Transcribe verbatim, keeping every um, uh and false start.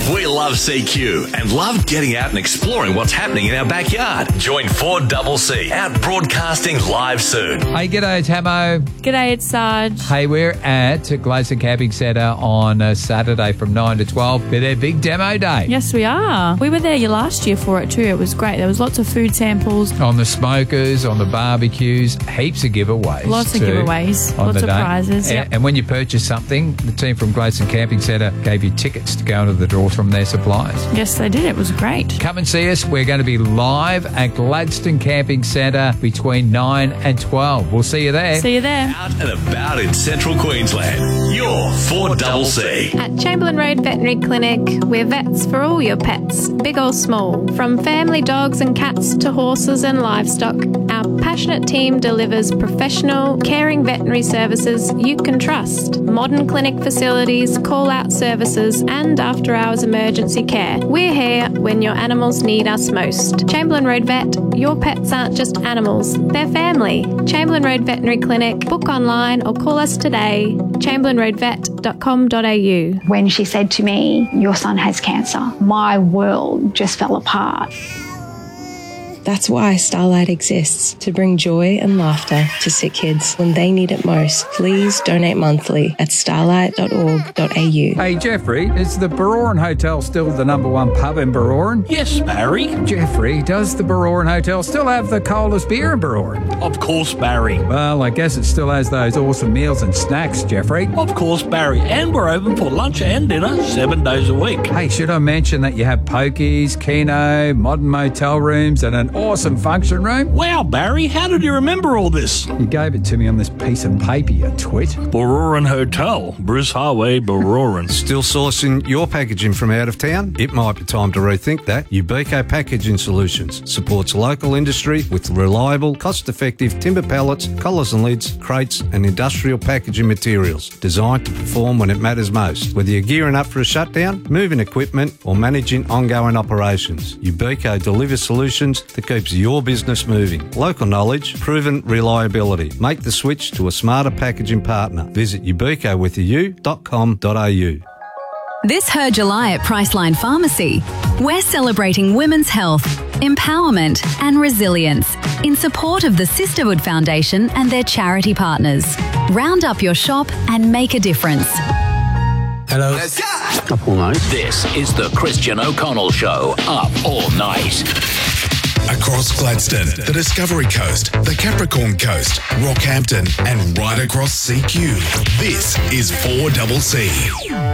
We love C Q and love getting out and exploring what's happening in our backyard. Join four C C out broadcasting live soon. Hey, g'day, Tamo. G'day, it's Sarge. Hey, we're at Gladstone Camping Centre on uh, Saturday from nine to twelve for their big demo day. Yes, we are. We were there last year for it too. It was great. There was lots of food samples. On the smokers, on the barbecues, heaps of giveaways. Lots of too, giveaways. on Lots the of day. prizes. And, Yep. and when you purchase something, the team from Gladstone Camping Centre gave you tickets to go into the draw from their suppliers. Yes, they did. It was great. Come and see us. We're going to be live at Gladstone Camping Centre between nine and twelve. We'll see you there. See you there. Out and about in central Queensland. You're four C C. At Chamberlain Road Veterinary Clinic, we're vets for all your pets, big or small. From family dogs and cats to horses and livestock, our passionate team delivers professional, caring veterinary services you can trust. Modern clinic facilities, call-out services and after-hours emergency care. We're here when your animals need us most. Chamberlain Road Vet, your pets aren't just animals, they're family. Chamberlain Road Veterinary Clinic. Book online or call us today. chamberlain road vet dot com dot a u. When she said to me, "Your son has cancer," my world just fell apart. That's why Starlight exists, to bring joy and laughter to sick kids when they need it most. Please donate monthly at starlight dot org dot a u. Hey, Jeffrey, is the Baroran Hotel still the number one pub in Baroran? Yes, Barry. Jeffrey, does the Baroran Hotel still have the coldest beer in Baroran? Of course, Barry. Well, I guess it still has those awesome meals and snacks, Jeffrey. Of course, Barry. And we're open for lunch and dinner seven days a week. Hey, should I mention that you have pokies, keno, modern motel rooms, and an awesome function room? Wow, Barry, how did you remember all this? You gave it to me on this piece of paper, you twit. Baroran Hotel, Bruce Highway, Baroran. Still sourcing your packaging from out of town? It might be time to rethink that. Ubico Packaging Solutions supports local industry with reliable, cost-effective timber pallets, collars and lids, crates and industrial packaging materials designed to perform when it matters most. Whether you're gearing up for a shutdown, moving equipment or managing ongoing operations, Ubico delivers solutions that keeps your business moving. Local knowledge, proven reliability. Make the switch to a smarter packaging partner. Visit ubico with a u dot com dot a u. This Her July at Priceline Pharmacy, we're celebrating women's health, empowerment and resilience in support of the Sisterhood Foundation and their charity partners. Round up your shop and make a difference. Hello. Let's go. Up all night. This is the Christian O'Connell Show. Up all night. Across Gladstone, the Discovery Coast, the Capricorn Coast, Rockhampton, and right across C Q. This is four C C.